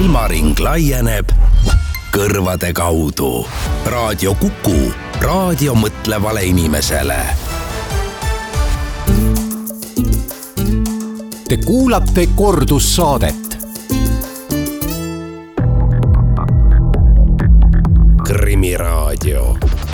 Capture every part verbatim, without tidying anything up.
silmaring laieneb kõrvade kaudu. Raadio Kuku, raadio mõtlevale inimesele. Te kuulate kordussaadet. Krimiraadio.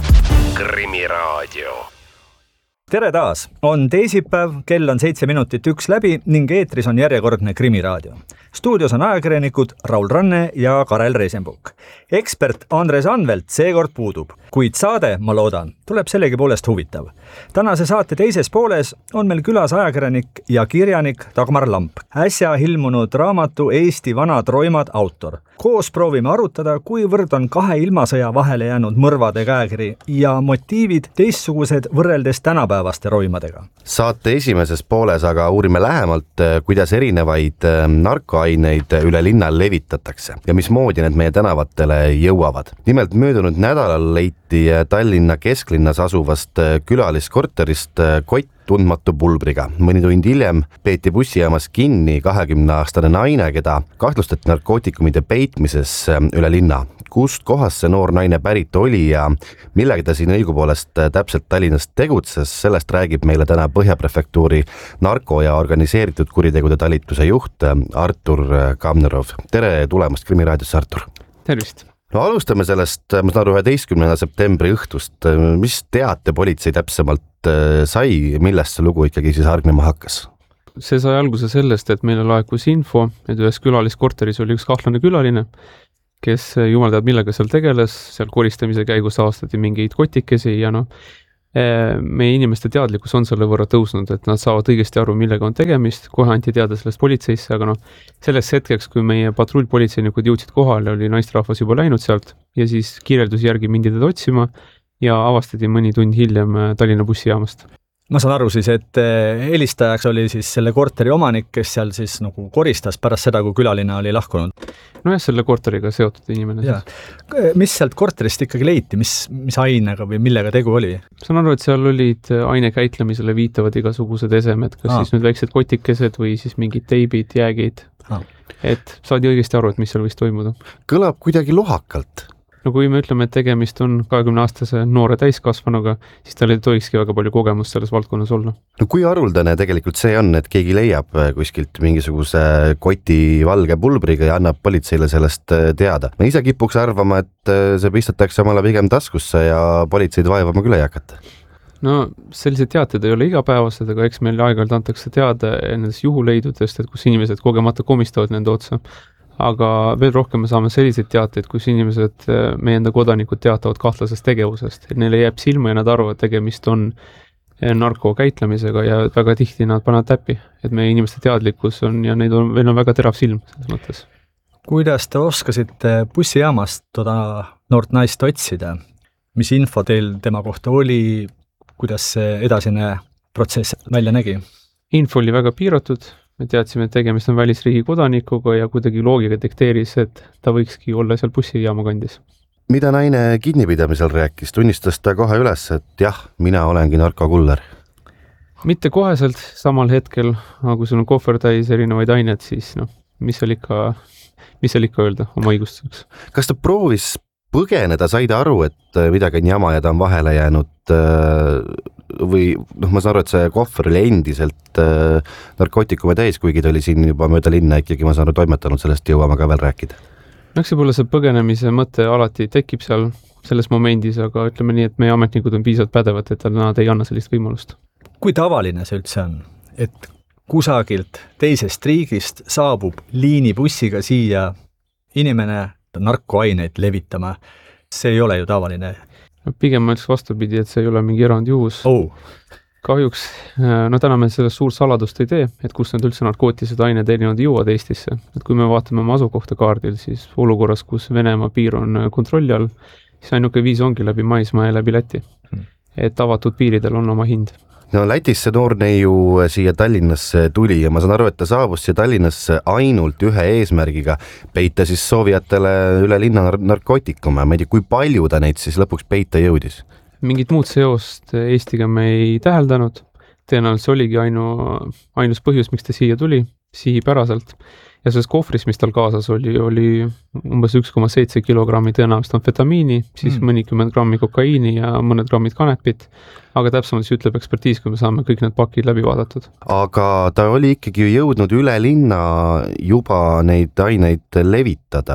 Krimiraadio. Tere taas! On teisipäev, kell on seitse minutit üks läbi ning eetris on järjekordne Krimiraadio. Stuudios on ajakirjanikud Raul Ranne ja Karel Reisenbuk. Ekspert Andres Anvelt seekord puudub, kuid saade, ma loodan, tuleb sellegi poolest huvitav. Tänase saate teises pooles on meil külas ajakirjanik ja kirjanik Dagmar Lamp, äsja ilmunud raamatu Eesti vanad roimad autor. Koos proovime arutada, kuivõrd on kahe ilmasõja vahele jäänud mõrvade käekiri ja motiivid teistsugused võrreldes tänapäevaste roimadega. Saate esimeses pooles aga uurime lähemalt, kuidas erinevaid narkoaineid üle linna levitatakse ja mismoodi need meie tänavatele jõuavad. Nimelt möödunud nädalal leiti Tallinna kesklinnas asuvast külaliskorterist kott tundmatu pulbriga. Mõni tund hiljem peeti bussijaamas kinni kahekümneaastane naine, keda kahtlustati narkootikumide peitmises üle linna. Kust kohast see noor naine pärit oli ja millega ta siin õigupoolest täpselt Tallinnas tegutses, sellest räägib meile täna Põhjaprefektuuri narko- ja organiseeritud kuritegude talituse juht Artur Kamnerov. Tere tulemast Krimiraadiosse, Artur! Tervist! No alustame sellest, ma saan aru, üheteistkümnenda septembri õhtust. Mis teate politsei täpsemalt sai, millest see lugu ikkagi siis hargnema hakkas? See sai alguse sellest, et meile laekus info, et ühes külaliskorteris oli üks kahtlane külaline, kes jumal teab millega seal tegeles, seal koristamise käigus avastati mingeid kotikesi ja noh, meie inimeste teadlikkus on selle võrra tõusnud, et nad saavad õigesti aru, millega on tegemist, kohe anti teada sellest politseisse, aga noh, selles hetkeks, kui meie patrullpolitseinikud jõudsid kohale, oli naisterahvas juba läinud sealt ja siis kirjeldus järgi mindi teda otsima ja avastati mõni tund hiljem Tallinna bussijaamast. Ma saan aru siis, et helistajaks oli siis selle korteri omanik, kes seal siis nagu koristas pärast seda, kui külaline oli lahkunud. No jah, selle korteriga seotud inimene. Ja. Mis sealt korterist ikkagi leiti, mis, mis ainega või millega tegu oli? Saan aru, et seal olid aine käitlemisele viitavad igasugused esemed, kas Aa. siis nüüd väiksed kotikesed või siis mingid teibid, jäägid. Aa. Et saadi õigesti aru, et mis seal võis toimuda. Kõlab kuidagi lohakalt. No kui me ütleme, et tegemist on kahekümneaastase noore täiskasvanuga, siis tal ei tohikski väga palju kogemust selles valdkonnas olla. No kui haruldane tegelikult see on, et keegi leiab kuskilt mingisuguse koti valge pulbriga ja annab politseile sellest teada? Ma ise kipuks arvama, et see pistatakse omale pigem taskusse ja politseid vaevama küll ei hakata. No sellised teated ei ole igapäevased, aga eks meil aeg-ajalt antakse teada nendest juhuleidudest, et kus inimesed kogemata komistavad nende otsa. Aga veel rohkem me saame selliseid teateid, kus inimesed, meie enda kodanikud teatavad kahtlasest tegevusest, et neile jääb silma ja nad arvavad, et tegemist on narko käitlemisega ja väga tihti nad panevad täppi, et meie inimeste teadlikkus on ja neid on, veel on väga terav silm selles mõttes. Kuidas te oskasite bussijaamast toda noort naist otsida? Mis info teil tema kohta oli? Kuidas see edasine protsess välja nägi? Info oli väga piiratud. Me teadsime, et tegemist on välisriigi kodanikuga ja kuidagi loogika dikteeris, et ta võikski olla seal bussijaama kandis. Mida naine kinnipidamisel rääkis? Tunnistas ta kohe üles, et jah, mina olengi narkokuller? Mitte koheselt samal hetkel, aga kui sul on kohvertäis erinevaid aineid, siis noh, mis seal ikka, mis seal ikka öelda oma õigustuseks. Kas ta proovis põgeneda, sai ta aru, et midagi on jama ja ta on vahele jäänud või noh, ma saan aru, et see kohver oli endiselt äh, narkootikume täis, kuigi ta oli siin juba mööda linna ikkagi, ma saan aru, toimetanud, sellest jõuame ka veel rääkida. Eks võib-olla see põgenemise mõte alati tekib seal selles momendis, aga ütleme nii, et meie ametnikud on piisavalt pädevad, et nad ei anna sellist võimalust. Kui tavaline see üldse on, et kusagilt teisest riigist saabub liinibussiga siia inimene narkoaineid levitama? See ei ole ju tavaline. Pigem ma ütles vastupidi, et see ei ole mingi erandjuhus. Oh. Kahjuks, no täna me sellest suur saladust ei tee, et kus need üldse narkootilised ained erinevad jõuavad Eestisse. Et kui me vaatame oma asukohta kaardil, siis olukorras, kus Venemaa piir on kontrolli all, siis ainuke viis ongi läbi maismaa ja läbi Läti. Hmm. Et avatud piiridel on oma hind. No Lätis see noor neiu siia Tallinnasse tuli ja ma saan aru, et ta saabus siia Tallinnasse ainult ühe eesmärgiga peita siis soovijatele üle linna narkootikume. Ma ei tea, kui palju ta neid siis lõpuks peita jõudis? Mingit muud seost Eestiga me ei täheldanud. Tõenäoliselt oligi ainu, ainus põhjus, miks ta siia tuli. sihipäraselt. Ja selles kohvris, mis tal kaasas oli, oli umbes üks koma seitse kilogrammi tõenäoliselt amfetamiini, siis mm. mõnikümmend grammi kokaiini ja mõned grammid kanepit, aga täpsemalt siis ütleb ekspertiis, kui me saame kõik need pakid läbi vaadatud. Aga ta oli ikkagi jõudnud üle linna juba neid aineid levitada.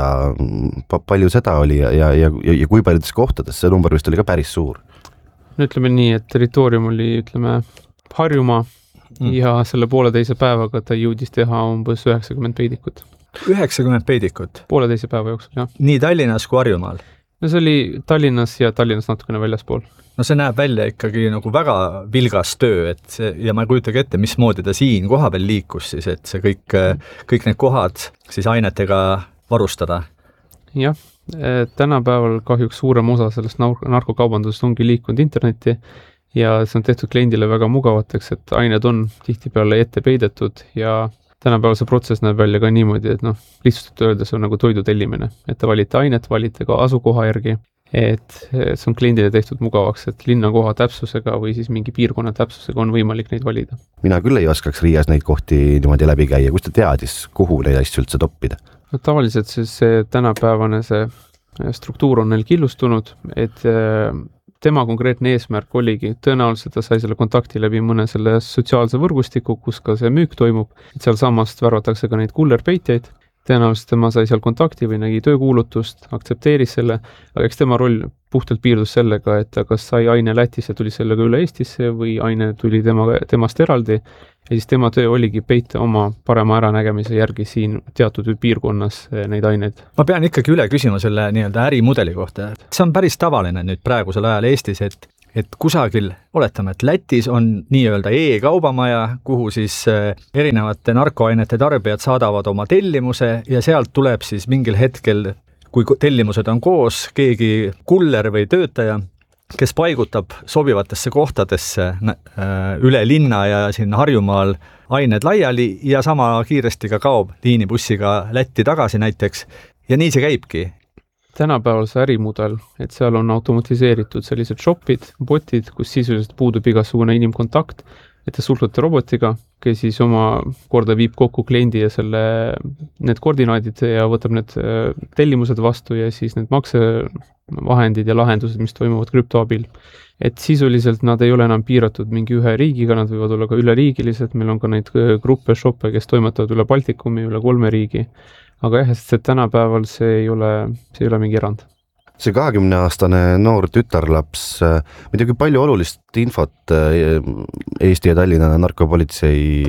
Palju seda oli ja, ja, ja, ja kui paljudes kohtades, see number vist oli ka päris suur? No ütleme nii, et territoorium oli, ütleme, Harjumaa, Mm. ja selle pooleteise päevaga ta jõudis teha umbes üheksakümmend peidikut. üheksakümmend peidikut? Pooleteise päeva jooksul, jah. Nii Tallinnas kui Harjumaal? No see oli Tallinnas ja Tallinnas natukene väljaspool. No see näeb välja ikkagi nagu väga vilgas töö, et see, ja ma ei kujutagi ette, mismoodi ta siin koha peal liikus siis, et see kõik, kõik need kohad siis ainetega varustada. Jah, tänapäeval kahjuks suurem osa sellest narkokaubandusest ongi liikunud internetti, ja see on tehtud kliendile väga mugavateks, et ained on tihtipeale ette peidetud ja tänapäeval see protsess näeb välja ka niimoodi, et noh, lihtsalt öeldes on nagu toidu tellimine, et te valite ainet, valite ka asukoha järgi, et see on kliendile tehtud mugavaks, et linnakoha täpsusega või siis mingi piirkonna täpsusega on võimalik neid valida. Mina küll ei oskaks Riias neid kohti niimoodi läbi käia, kus ta teadis, kuhu neid asju üldse toppida? No, tavaliselt siis see tänapäevane see struktuur on neil killustunud, et tema konkreetne eesmärk oligi, tõenäoliselt ta sai selle kontakti läbi mõne selle sotsiaalse võrgustiku, kus ka see müük toimub, et seal samast värvatakse ka neid kullerpeitjaid, tõenäoliselt tema sai seal kontakti või nägi töökuulutust, aktsepteeris selle, aga eks tema roll puhtalt piirdus sellega, et ta kas sai aine Lätis ja tuli sellega üle Eestisse või aine tuli tema, temast eraldi ja siis tema töö oligi peita oma parema äranägemise järgi siin teatud piirkonnas neid aineid. Ma pean ikkagi üle küsima selle nii-öelda ärimudeli kohta. See on päris tavaline nüüd praegusel ajal Eestis, et, et kusagil, oletame, et Lätis on nii-öelda e-kaubamaja, kuhu siis erinevate narkoainete tarbijad saadavad oma tellimuse ja sealt tuleb siis mingil hetkel, kui tellimused on koos, keegi kuller või töötaja, kes paigutab sobivatesse kohtadesse üle linna ja siin Harjumaal ained laiali ja sama kiiresti ka kaob liinibussiga Lätti tagasi näiteks. Ja nii see käibki. Tänapäeval see ärimudel, et seal on automatiseeritud sellised shopid, botid, kus sisuliselt puudub igasugune inimkontakt, et te suhtlete robotiga, kes siis oma korda viib kokku kliendi ja selle, need koordinaadid ja võtab need tellimused vastu ja siis need maksevahendid ja lahendused, mis toimuvad krüpto abil. Et sisuliselt nad ei ole enam piiratud mingi ühe riigiga, nad võivad olla ka üleriigilised, meil on ka neid gruppe, shoppe, kes toimetavad üle Baltikumi, üle kolme riigi. Aga jah, sest tänapäeval see ei ole, see ei ole mingi erand. See kahekümneaastane noor tütarlaps, muidugi palju olulist infot Eesti ja Tallinna narkopolitsei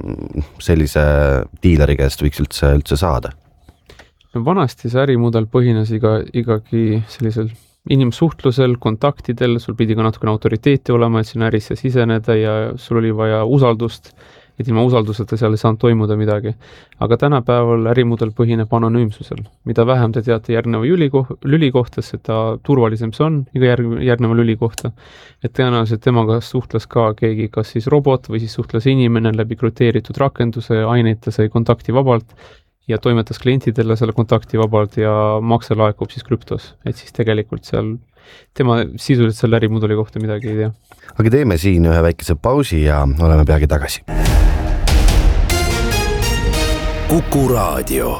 sellise diileri käest võiks üldse, üldse saada? No vanasti see ärimudel põhines iga, igagi sellisel inimsuhtlusel, kontaktidel, sul pidi ka natukene autoriteeti olema, et sinna ärisse siseneda ja sul oli vaja usaldust, et ilma usalduseta seal ei saanud toimuda midagi. Aga tänapäeval ärimudel põhineb anonüümsusel. Mida vähem te teate järgneva lüli kohta, seda turvalisem see on iga järgneva lüli kohta. Et tõenäoliselt temaga suhtles ka keegi, kas siis robot või siis suhtles inimene läbi krüpteeritud rakenduse, aineid sai kontakti vabalt ja toimetas klientidele selle kontakti vabalt ja makse laekub siis krüptos. Et siis tegelikult seal tema sisuliselt selle ärimudeli kohta midagi ei tea. Aga teeme siin ühe väikese pausi ja oleme peagi tagasi. Kuku Raadio.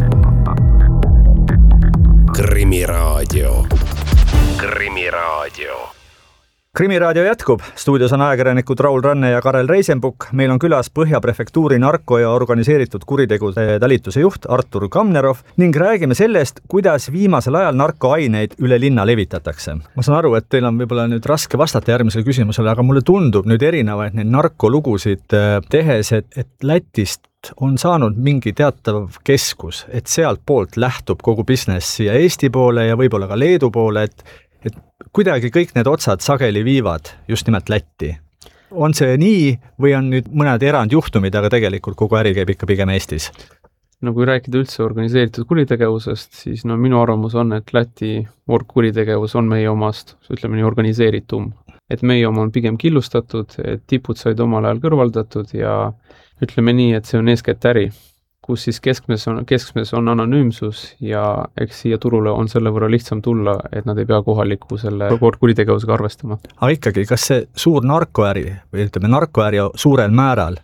Krimiraadio. Krimiraadio. Krimiraadio jätkub. Stuudios on ajakirjanikud Raul Ranne ja Karel Reisenbuk. Meil on külas Põhja prefektuuri narko- ja organiseeritud kuritegude talituse juht Artur Kamnerov ning räägime sellest, kuidas viimasel ajal narkoaineid üle linna levitatakse. Ma saan aru, et teil on võib-olla nüüd raske vastata järgmisele küsimusele, aga mulle tundub nüüd erinevaid neid narkolugusid tehes, et, et Lätist on saanud mingi teatav keskus, et sealt poolt lähtub kogu business siia Eesti poole ja võib-olla ka Leedu poole, et et kuidagi kõik need otsad sageli viivad just nimelt Lätti. On see nii või on nüüd mõned erandjuhtumid, aga tegelikult kogu äri käib ikka pigem Eestis? No kui rääkida üldse organiseeritud kuritegevusest, siis no minu arvamus on, et Läti org-kuritegevus on meie omast, ütleme nii, organiseeritum. Et meie oma on pigem killustatud, et tipud said omal ajal kõrvaldatud ja ütleme nii, et see on eeskätt äri, kus siis keskmes on, keskmes on anonüümsus ja eks siia turule on selle võrra lihtsam tulla, et nad ei pea kohaliku selle kuritegevusega arvestama. Aga ikkagi, kas see suur narkoäri või ütleme narkoäri suurel määral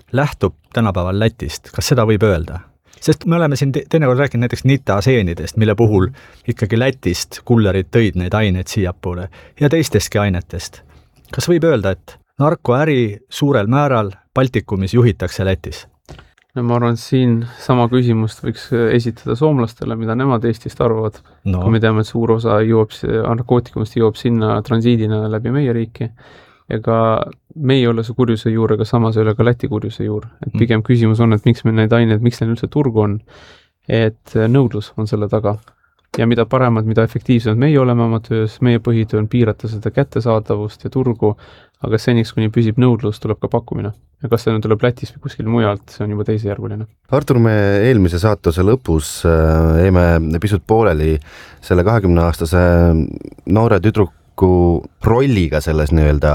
lähtub tänapäeval Lätist, kas seda võib öelda? Sest me oleme siin teinekord rääkinud näiteks nitaseenidest, mille puhul ikkagi Lätist kullerid tõid neid aineid siiapoole ja teistestki ainetest. Kas võib öelda, et narkoäri suurel määral Baltikumis juhitakse Lätis? No ma arvan, et siin sama küsimust võiks esitada soomlastele, mida nemad Eestist arvavad. No. Kui me teame, et suur osa jõuab, narkootikumist jõuab sinna transiidina läbi meie riiki. Ega me ei ole see kurjuse juur, ega samas ei ole ka Läti kurjuse juur. Et pigem küsimus on, et miks meil neid aineid, miks neil üldse turgu on. Et nõudlus on selle taga. Ja mida paremad, mida efektiivsemad meie oleme oma töös, meie põhitöö on piirata seda kättesaadavust ja turgu, aga seniks, kuni püsib nõudlus, tuleb ka pakkumine. Ja kas see nüüd tuleb Lätis või kuskil mujalt, see on juba teisejärguline. Artur, me eelmise saatuse lõpus jäime pisut pooleli selle kahekümne aastase noore tüdruku rolliga selles nii-öelda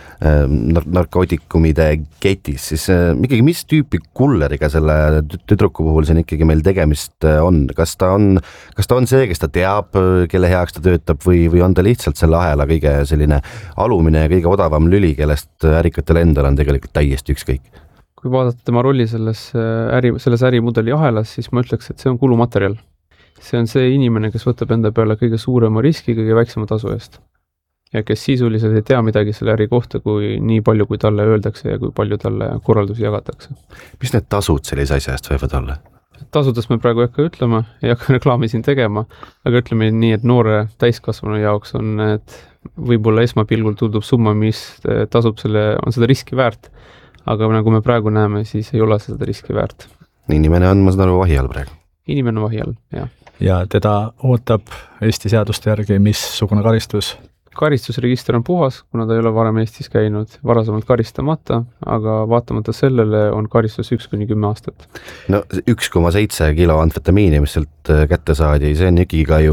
narkootikumide ketis, siis ikkagi mis tüüpi kulleriga selle tüdruku puhul siin ikkagi meil tegemist on? Kas ta on, kas ta on see, kes ta teab, kelle heaks ta töötab või, või on ta lihtsalt selle ahela kõige selline alumine ja kõige odavam lüli, kellest ärikatel endal on tegelikult täiesti ükskõik? Kui vaadata tema rolli selles, äri, selles ärimudeli ahelas, siis ma ütleks, et see on kulumaterjal. See on see inimene, kes võtab enda peale kõige suurema riski, kõige väiksema tasu eest. Ja kes sisuliselt ei tea midagi selle äri kohta, kui nii palju, kui talle öeldakse ja kui palju talle korraldusi jagatakse. Mis need tasud sellise asja eest võivad olla? Tasudest me praegu ei hakka ütlema, ei hakka reklaami siin tegema, aga ütleme nii, et noore täiskasvanu jaoks on need võib-olla esmapilgul tundub summa, mis tasub selle, on seda riski väärt, aga nagu me praegu näeme, siis ei ole seda riski väärt. Inimene on, ma saan aru, vahi all praegu? Inimene on vahi all, jah. Ja teda ootab Eesti seaduste järgi missugune karistus? Karistusregister on puhas, kuna ta ei ole varem Eestis käinud, varasemalt karistamata, aga vaatamata sellele on karistus üks kuni kümme aastat. No üks koma seitse kilo amfetamiini, mis sealt kätte saadi, see on ikkagi ka ju